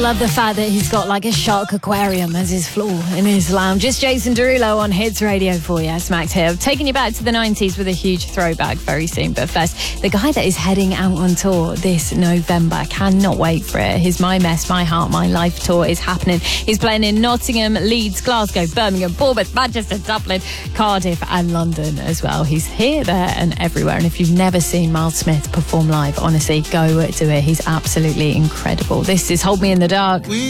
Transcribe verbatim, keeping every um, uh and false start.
Love the fact that he's got like a shark aquarium as his floor in his lounge. It's Jason Derulo on Hits Radio for you. Smacked here. Taking you back to the nineties with a huge throwback very soon. But first, the guy that is heading out on tour this November. Cannot wait for it. His My Mess, My Heart, My Life tour is happening. He's playing in Nottingham, Leeds, Glasgow, Birmingham, Bournemouth, Manchester, Dublin, Cardiff and London as well. He's here, there and everywhere. And if you've never seen Miles Smith perform live, honestly, go to it. He's absolutely incredible. This is Hold Me in the Dark. We